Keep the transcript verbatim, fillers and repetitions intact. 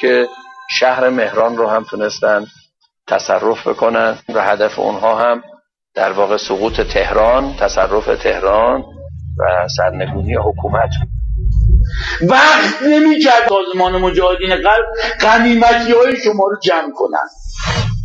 که شهر مهران رو هم تونستن تصرف بکنن و هدف اونها هم در واقع سقوط تهران، تصرف تهران و سرنگونی حکومت. وقت نمی کرد سازمان مجاهدین قلب غنیمتی های شما رو جمع کنن.